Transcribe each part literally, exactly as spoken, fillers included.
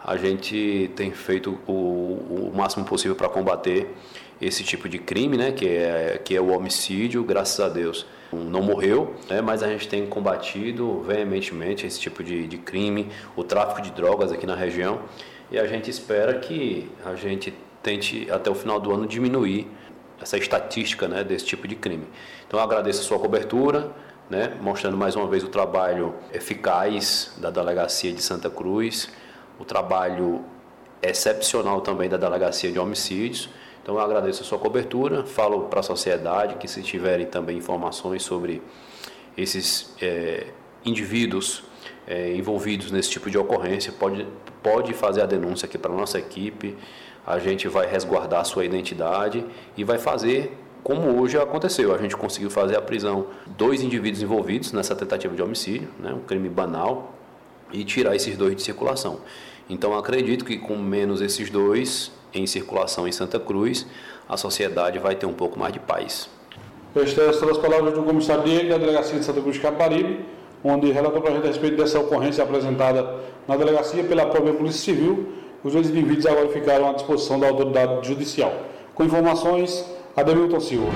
a gente tem feito o, o máximo possível para combater esse tipo de crime, né, que é, que é o homicídio. Graças a Deus não morreu, né, mas a gente tem combatido veementemente esse tipo de, de crime, o tráfico de drogas aqui na região, e a gente espera que a gente tente até o final do ano diminuir essa estatística, né, desse tipo de crime. Então eu agradeço a sua cobertura, né, mostrando mais uma vez o trabalho eficaz da Delegacia de Santa Cruz, o trabalho excepcional também da Delegacia de Homicídios. Então eu agradeço a sua cobertura, falo para a sociedade que se tiverem também informações sobre esses é, indivíduos é, envolvidos nesse tipo de ocorrência, pode, pode fazer a denúncia aqui para a nossa equipe, a gente vai resguardar a sua identidade e vai fazer como hoje aconteceu. A gente conseguiu fazer a prisão de dois indivíduos envolvidos nessa tentativa de homicídio, né, um crime banal, e tirar esses dois de circulação. Então acredito que com menos esses dois em circulação em Santa Cruz, a sociedade vai ter um pouco mais de paz. Estas são as palavras do comissário Diego da Delegacia de Santa Cruz de Caparibe, onde relatou para a gente a respeito dessa ocorrência apresentada na delegacia pela própria Polícia Civil. Os dois indivíduos agora ficaram à disposição da autoridade judicial. Com informações, Ademilton Silva.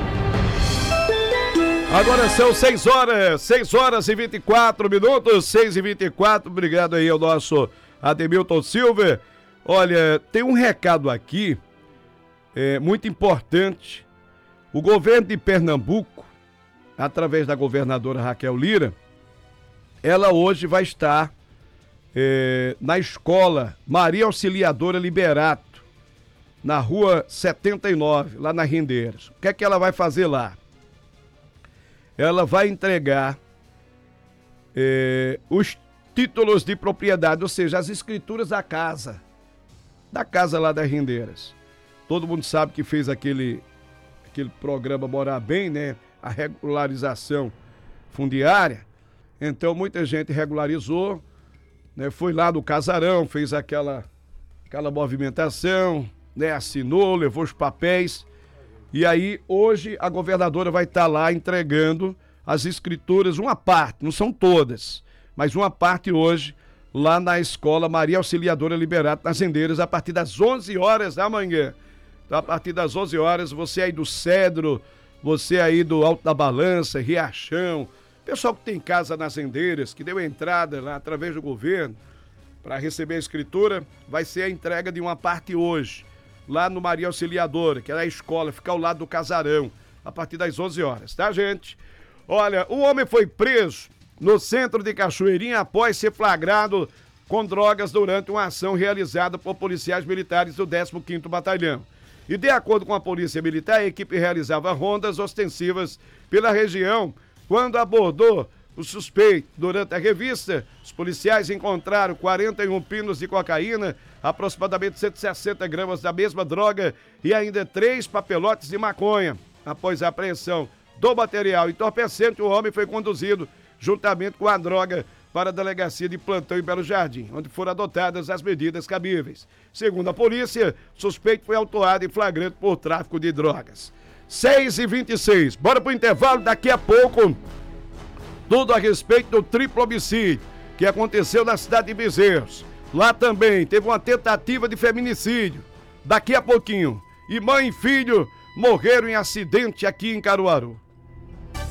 Agora são seis horas, seis horas e vinte e quatro minutos, seis e vinte e quatro. Obrigado aí ao nosso Ademilton Silva. Olha, tem um recado aqui, é, muito importante. O governo de Pernambuco, através da governadora Raquel Lira, ela hoje vai estar é, na escola Maria Auxiliadora Liberato, na rua setenta e nove, lá na Rendeiras. O que é que ela vai fazer lá? Ela vai entregar é, os títulos de propriedade, ou seja, as escrituras da casa, da casa lá das Rendeiras. Todo mundo sabe que fez aquele, aquele programa Morar Bem, né? A regularização fundiária. Então muita gente regularizou, né? Foi lá no casarão, fez aquela, aquela movimentação, né? Assinou, levou os papéis. E aí, hoje, a governadora vai estar lá entregando as escrituras, uma parte, não são todas, mas uma parte hoje, lá na escola Maria Auxiliadora Liberato, nas Rendeiras, a partir das onze horas da manhã. Então, a partir das onze horas, você aí do Cedro, você aí do Alto da Balança, Riachão, pessoal que tem casa nas Rendeiras, que deu entrada lá através do governo para receber a escritura, vai ser a entrega de uma parte hoje, lá no Maria Auxiliadora, que é a escola, fica ao lado do casarão, a partir das onze horas, tá, gente? Olha, um homem foi preso no centro de Cachoeirinha após ser flagrado com drogas durante uma ação realizada por policiais militares do décimo quinto Batalhão. E de acordo com a Polícia Militar, a equipe realizava rondas ostensivas pela região quando abordou o suspeito. Durante a revista, os policiais encontraram quarenta e um pinos de cocaína, aproximadamente cento e sessenta gramas da mesma droga e ainda três papelotes de maconha. Após a apreensão do material entorpecente, o homem foi conduzido, juntamente com a droga, para a delegacia de plantão em Belo Jardim, onde foram adotadas as medidas cabíveis. Segundo a polícia, o suspeito foi autuado em flagrante por tráfico de drogas. seis e vinte e seis, bora pro intervalo, daqui a pouco, tudo a respeito do triplo homicídio que aconteceu na cidade de Bezerros. Lá também teve uma tentativa de feminicídio. Daqui a pouquinho. E mãe e filho morreram em acidente aqui em Caruaru.